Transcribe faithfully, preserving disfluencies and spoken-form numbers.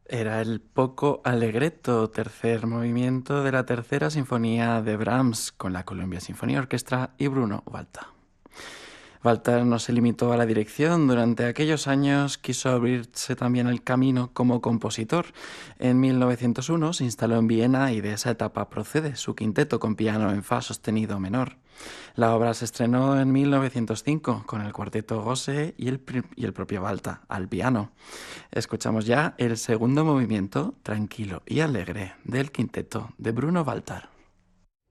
Era el Poco Allegretto, tercer movimiento de la tercera sinfonía de Brahms, con la Columbia Symphony Orchestra y Bruno Walter. Walter no se limitó a la dirección. Durante aquellos años quiso abrirse también el camino como compositor. En mil novecientos uno se instaló en Viena y de esa etapa procede su quinteto con piano en fa sostenido menor. La obra se estrenó en mil novecientos cinco con el cuarteto Gosse y el, y el propio Walter al piano. Escuchamos ya el segundo movimiento, tranquilo y alegre, del quinteto de Bruno Walter.